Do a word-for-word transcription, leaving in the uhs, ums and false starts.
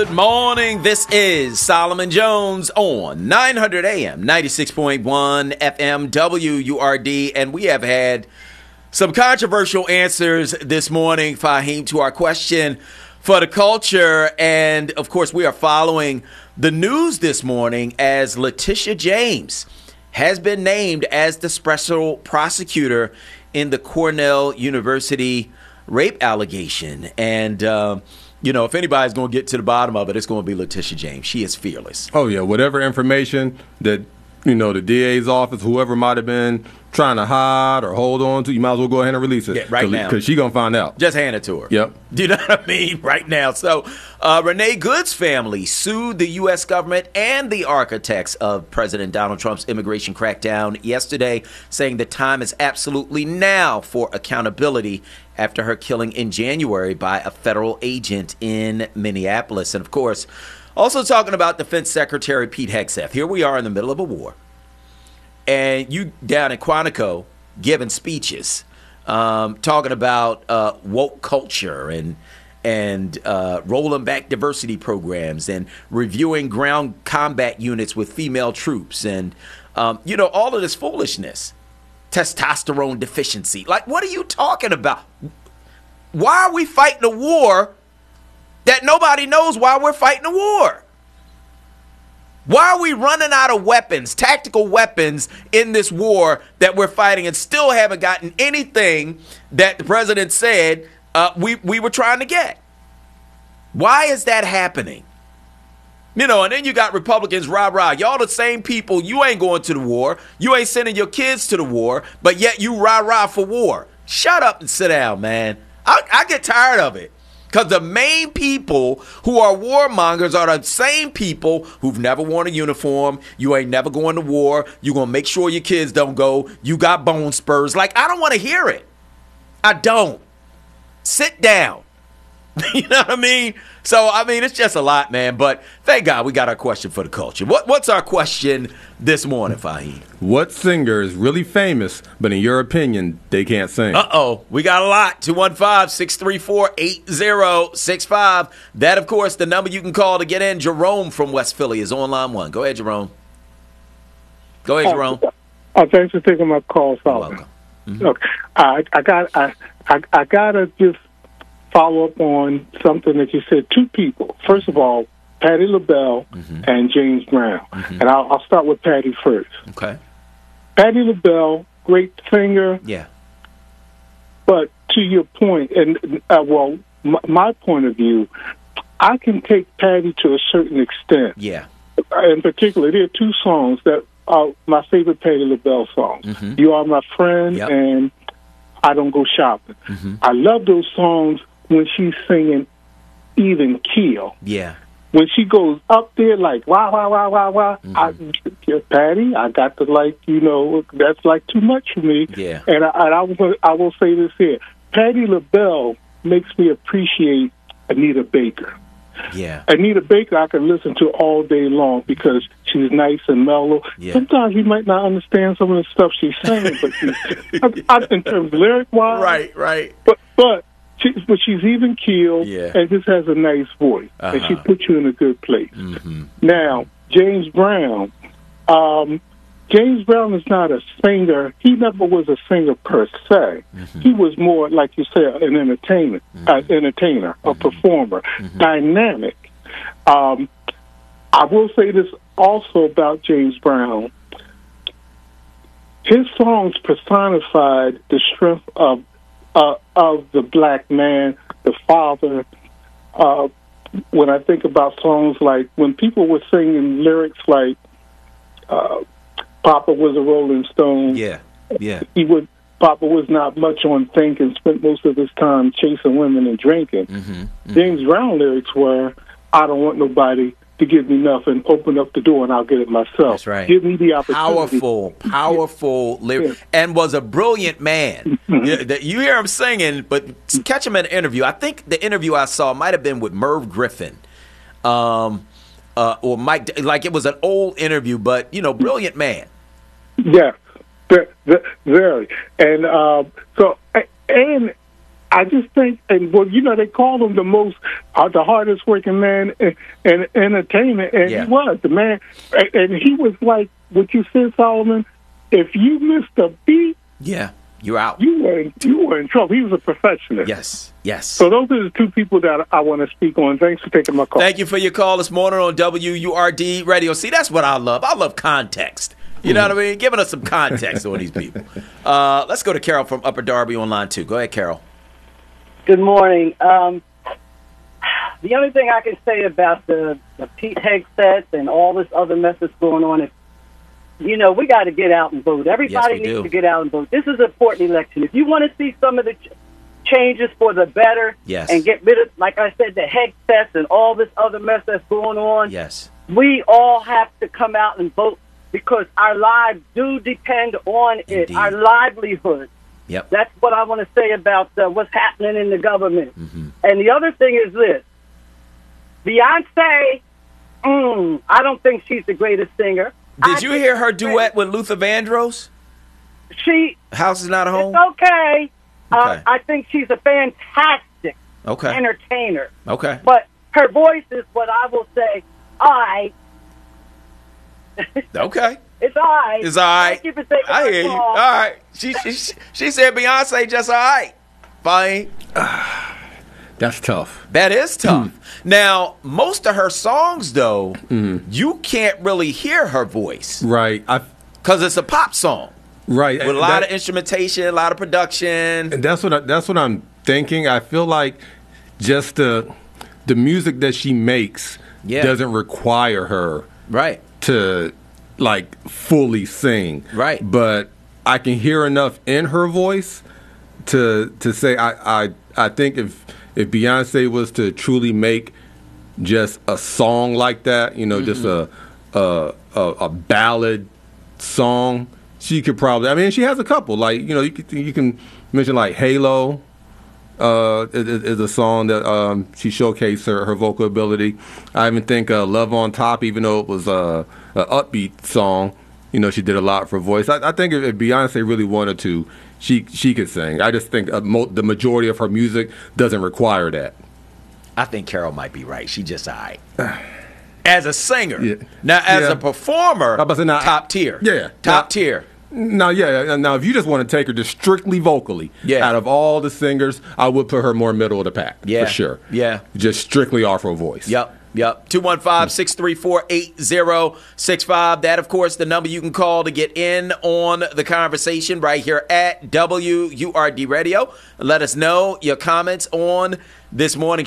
Good morning. This is Solomon Jones on nine hundred A M, ninety-six point one F M W U R D, and we have had some controversial answers this morning, Fahim, to our question for the culture. And, of course, we are following the news this morning as Letitia James has been named as the special prosecutor in the Cornell University rape allegation. And, um, you know, if anybody's going to get to the bottom of it, it's going to be Letitia James. She is fearless. Oh, yeah. Whatever information that, you know, the D A's office, whoever might have been trying to hide or hold on to, you might as well go ahead and release it. Yeah, right now. Because she's going to find out. Just hand it to her. Yep. Do you know what I mean? Right now. So, uh, Renee Good's family sued the U S government and the architects of President Donald Trump's immigration crackdown yesterday, saying the time is absolutely now for accountability after her killing in January by a federal agent in Minneapolis. And, of course, also talking about Defense Secretary Pete Hegseth. Here we are in the middle of a war, and you down in Quantico giving speeches, um, talking about uh, woke culture and and uh, rolling back diversity programs and reviewing ground combat units with female troops and, um, you know, all of this foolishness. Testosterone deficiency. Like, what are you talking about? Why are we fighting a war that nobody knows why we're fighting a war? Why are we running out of weapons, tactical weapons in this war that we're fighting and still haven't gotten anything that the president said uh, we, we were trying to get? Why is that happening? You know, and then you got Republicans, rah, rah. Y'all the same people. You ain't going to the war. You ain't sending your kids to the war, but yet you rah, rah for war. Shut up and sit down, man. I, I get tired of it. Because the main people who are warmongers are the same people who've never worn a uniform. You ain't never going to war. You're going to make sure your kids don't go. You got bone spurs. Like, I don't want to hear it. I don't. Sit down. You know what I mean? So, I mean, it's just a lot, man. But thank God we got our question for the culture. What, what's our question this morning, Fahim? What singer is really famous, but in your opinion, they can't sing? Uh-oh. We got a lot. two one five, six three four, eight zero six five. That, of course, the number you can call to get in. Jerome from West Philly is on line one. Go ahead, Jerome. Go ahead, Jerome. Oh, oh thanks for taking my call, Solomon. You're welcome. Mm-hmm. Look, I, I got I, I, I got to just follow up on something that you said. Two people. First of all, Patti LaBelle mm-hmm. and James Brown. Mm-hmm. And I'll, I'll start with Patti first. Okay. Patti LaBelle, great singer. Yeah. But to your point, and uh, well, m- my point of view, I can take Patti to a certain extent. Yeah. In particular, there are two songs that are my favorite Patti LaBelle songs. Mm-hmm. You Are My Friend yep. and I Don't Go Shopping. Mm-hmm. I love those songs when she's singing even keel. Yeah. When she goes up there like, wah, wah, wah, wah, wah, mm-hmm. I, yeah, Patti, I got to like, you know, that's like too much for me. Yeah. And I, and I, will, I will say this here. Patti LaBelle makes me appreciate Anita Baker. Yeah. Anita Baker I can listen to all day long because she's nice and mellow. Yeah. Sometimes you might not understand some of the stuff she's saying, but she's, I, I, in terms of lyric-wise. Right, right. But, but, she, but she's even keeled yeah. and just has a nice voice. Uh-huh. And she puts you in a good place. Mm-hmm. Now, James Brown. Um, James Brown is not a singer. He never was a singer per se. Mm-hmm. He was more, like you said, an entertainer, mm-hmm. uh, entertainer, mm-hmm. a performer, mm-hmm. dynamic. Um, I will say this also about James Brown. His songs personified the strength of uh, of the black man, the father. Uh, when I think about songs like when people were singing lyrics like uh, "Papa was a Rolling Stone," yeah, yeah, he would. Papa was not much on thinking, spent most of his time chasing women and drinking. Mm-hmm, mm-hmm. James Brown lyrics were, "I don't want nobody to give me nothing, open up the door and I'll get it myself." That's right. Give me the opportunity. Powerful, powerful yeah. lyric, yeah. and was a brilliant man. Mm-hmm. You hear him singing, but catch him in an interview. I think the interview I saw might have been with Merv Griffin, um, uh, or Mike. Like it was an old interview, but you know, brilliant man. Yeah, very, very. And uh, so, and I just think, and well, you know, they call him the most, uh, the hardest working man in, in entertainment, and Yeah. he was the man, and, and he was like what you said, Solomon. If you missed a beat, Yeah, you're out. you were in, you were in trouble. He was a professional. Yes, yes. So those are the two people that I want to speak on. Thanks for taking my call. Thank you for your call this morning on W U R D Radio. See, that's what I love. I love context. You know what I mean? Giving us some context on these people. Uh, let's go to Carol from Upper Darby on line two. Go ahead, Carol. Good morning. Um, the only thing I can say about the, the Pete Hegseth and all this other mess that's going on is, you know, we got to get out and vote. Everybody Yes, we needs do. to get out and vote. This is an important election. If you want to see some of the ch- changes for the better Yes. and get rid of, like I said, the Hegseth and all this other mess that's going on, Yes. we all have to come out and vote because our lives do depend on it, Indeed. our livelihood. Yep. That's what I want to say about uh, what's happening in the government. Mm-hmm. And the other thing is this. Beyonce, mm, I don't think she's the greatest singer. Did I you think hear her she's duet with Luther Vandross? She, House is not a home? it's okay. Uh, Okay. I think she's a fantastic Okay. entertainer. Okay. But her voice is what I will say, I. Okay. It's all right. It's all right. Thank you for taking I my hear you. call. All right. She, she, she said Beyonce just all right. Fine. That's tough. That is tough. Now, most of her songs, though, you can't really hear her voice Right. I because it's a pop song right. with a lot That- of instrumentation, a lot of production. And that's what I, that's what I'm thinking. I feel like just the the music that she makes Yeah. doesn't require her Right. to like fully sing. Right. But I can hear enough in her voice to to say I I, I think if if Beyonce was to truly make just a song like that, you know, Mm-hmm. just a, a a a ballad song, she could probably. I mean, she has a couple. Like you know, you can you can mention like Halo. Uh, is, is a song that um, she showcased her, her vocal ability. I even think uh, "Love on Top," even though it was a, a upbeat song, you know, she did a lot for voice. I, I think if, if Beyonce really wanted to, she she could sing. I just think uh, mo- the majority of her music doesn't require that. I think Carol might be right. She just all right. As a singer. Yeah. Now, as Yeah. a performer, I was about to say, now, top tier. Yeah. Top Now- tier. Now, yeah. Now, if you just want to take her just strictly vocally, Yeah. out of all the singers, I would put her more middle of the pack. Yeah. For sure. Yeah. Just strictly off her voice. Yep. Yep. two one five, six three four, eight zero six five. That, of course, the number you can call to get in on the conversation right here at W U R D Radio. Let us know your comments on this morning.